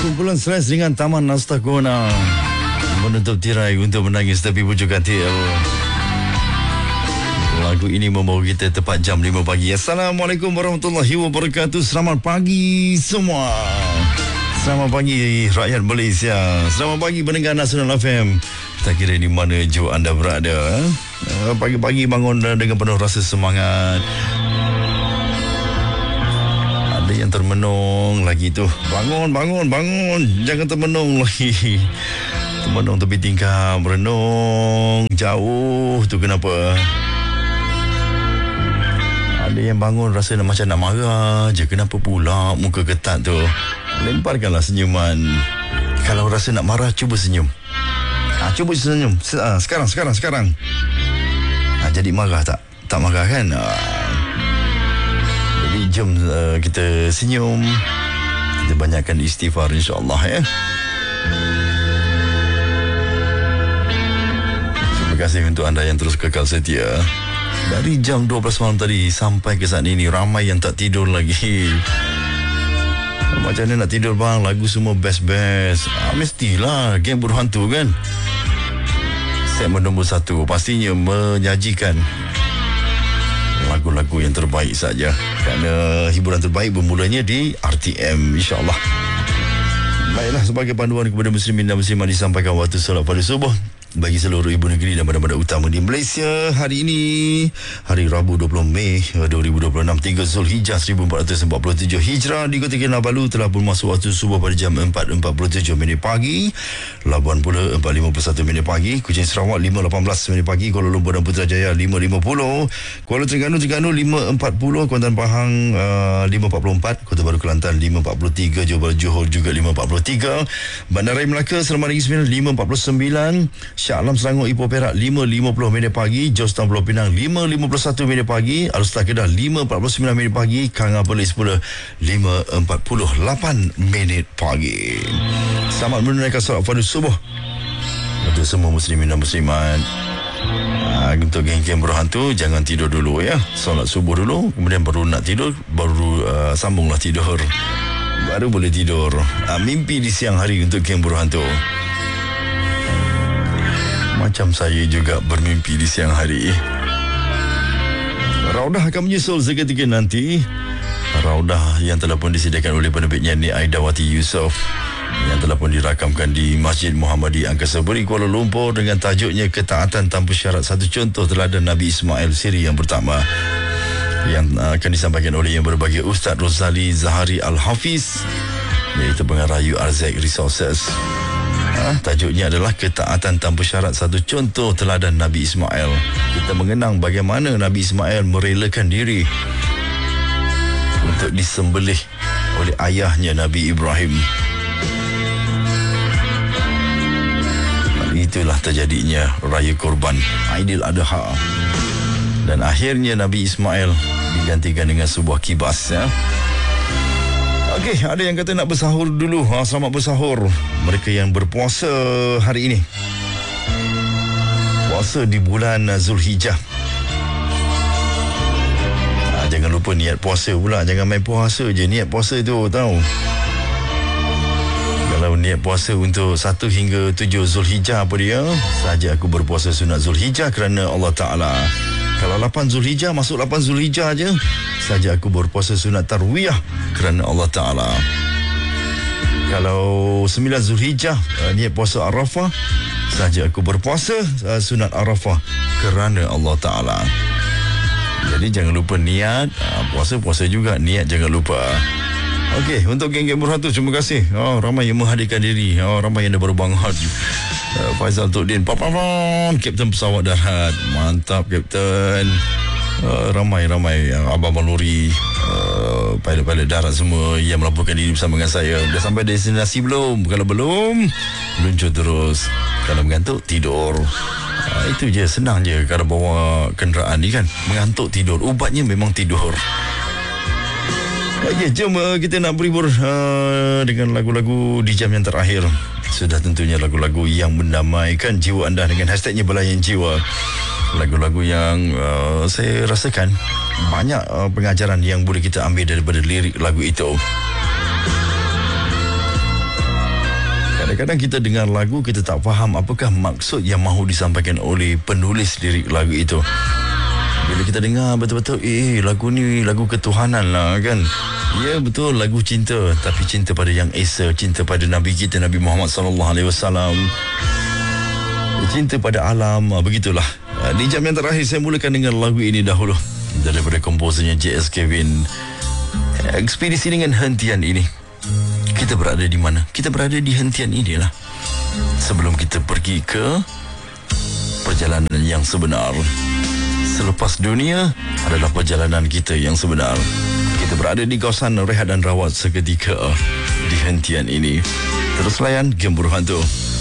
Kumpulan stres dengan Taman Nastakona menutup tirai untuk menangis tapi pujuk hati. Lagu ini membawa kita tepat jam 5 pagi. Assalamualaikum warahmatullahi wabarakatuh. Selamat pagi semua. Selamat pagi rakyat Malaysia. Selamat pagi pendengar Nasional FM. Tak kira di mana jua anda berada. Pagi-pagi bangun dengan penuh rasa semangat. Ada yang termenung lagi tu. Bangun. Jangan termenung lagi. Termenung tepi tingkap, merenung jauh tu kenapa? Ada yang bangun rasa macam nak marah je. Kenapa pula muka ketat tu? Lemparkanlah senyuman. Kalau rasa nak marah, cuba senyum. Cuba senyum. Sekarang. Jadi marah tak? Tak marah kan? Jadi jom kita senyum. Kita banyakkan istighfar insyaAllah ya. Terima kasih untuk anda yang terus kekal setia. Dari jam 12 malam tadi sampai ke saat ini ramai yang tak tidur lagi. Macam mana nak tidur bang? Lagu semua best-best. Mestilah game berhantu kan. Segmen nombor 1 pastinya menyajikan lagu-lagu yang terbaik saja. Kerana hiburan terbaik bermulanya di RTM insyaAllah. Baiklah, sebagai panduan kepada muslimin dan muslimat disampaikan waktu solat pada subuh bagi seluruh ibu negeri dan bandar-bandar utama di Malaysia. Hari ini hari Rabu 20 Mei 2026, 3 Zulhijjah 1447 Hijrah. Di Kota Kinabalu telah pun masuk waktu subuh pada jam 4.47 minit pagi. Labuan pula 4.51 minit pagi. Kuching Sarawak 5.18 minit pagi. Kuala Lumpur dan Putrajaya 5.50. Kuala Terengganu 5.40. Kuantan Pahang 5.44. Kota Baru Kelantan 5.43. Johor juga 5.43. Bandaraya Melaka Selama Negeri 5.49. Shah Alam Selangor Ipoh Perak 5.50 minit pagi. Georgetown Pulau Pinang 5.51 minit pagi. Alor-Setar Kedah 5.49 minit pagi. Kanga Perlis pula 5.48 minit pagi. Selamat menunaikan solat fardu subuh untuk semua muslimin dan muslimat. Untuk geng-geng berhantu, jangan tidur dulu ya. Solat subuh dulu, kemudian baru nak tidur, baru sambunglah tidur. Baru boleh tidur. Mimpi di siang hari untuk geng berhantu. Macam saya juga bermimpi di siang hari. Raudah akan menyusul seketika nanti. Raudah yang telah pun disediakan oleh penerbitnya Nik Aidawati Yusof, yang telah pun dirakamkan di Masjid Muhammadi Angkasa Puri Kuala Lumpur dengan tajuknya Ketaatan Tanpa Syarat, Satu Contoh Teladan Nabi Ismail, siri yang pertama, yang akan disampaikan oleh yang berbahagia Ustaz Rosali Zahari Al-Hafiz, iaitu pengarah URZ Resources. Tajuknya adalah Ketaatan Tanpa Syarat, Satu Contoh Teladan Nabi Ismail. Kita mengenang bagaimana Nabi Ismail merelakan diri untuk disembelih oleh ayahnya Nabi Ibrahim. Itulah terjadinya Raya Korban Aidil Adha. Dan akhirnya Nabi Ismail digantikan dengan sebuah kibas ya. Okey, ada yang kata nak bersahur dulu. Selamat bersahur mereka yang berpuasa hari ini. Puasa di bulan Zulhijjah. Jangan lupa niat puasa pula. Jangan main puasa je. Niat puasa tu tahu. Kalau niat puasa untuk 1 hingga 7 Zulhijjah apa dia? Saja aku berpuasa sunat Zulhijjah kerana Allah Ta'ala. Kalau 8 Zulhijjah, masuk 8 Zulhijjah je, saja aku berpuasa sunat Tarwiyah kerana Allah Ta'ala. Kalau 9 Zulhijjah, niat puasa Arafah, saja aku berpuasa sunat Arafah kerana Allah Ta'ala. Jadi jangan lupa niat, puasa-puasa juga, niat jangan lupa. Okey, untuk geng-geng berhantu, terima kasih. Ramai yang menghadirkan diri. Ramai yang dah baru bangun. Faizal Tuddin, Kapten pesawat darat. Mantap, Kapten. Ramai-ramai Abang Maluri, pilot-pilot darat semua yang melaporkan diri bersama dengan saya. Dah sampai destinasi belum? Kalau belum, luncur terus. Kalau mengantuk, tidur. Itu je, senang je kalau bawa kenderaan ni kan. Mengantuk, tidur. Ubatnya memang tidur. Okey, jom kita nak berhibur dengan lagu-lagu di jam yang terakhir. Sudah tentunya lagu-lagu yang mendamaikan jiwa anda dengan hashtagnya Belayan Jiwa. Lagu-lagu yang saya rasakan banyak pengajaran yang boleh kita ambil daripada lirik lagu itu. Kadang-kadang kita dengar lagu, kita tak faham apakah maksud yang mahu disampaikan oleh penulis lirik lagu itu. Bila kita dengar betul-betul, lagu ni lagu ketuhanan lah kan. Ya betul, lagu cinta, tapi cinta pada Yang Esa, cinta pada Nabi kita Nabi Muhammad SAW, cinta pada alam. Begitulah. Di jam yang terakhir saya mulakan dengan lagu ini dahulu daripada komposernya J.S. Kevin. Ekspedisi dengan hentian ini. Kita berada di mana? Kita berada di hentian inilah. Sebelum kita pergi ke perjalanan yang sebenar. Selepas dunia adalah perjalanan kita yang sebenar. Kita berada di kawasan rehat dan rawat seketika di hentian ini. Terus layan Gembur Hantu.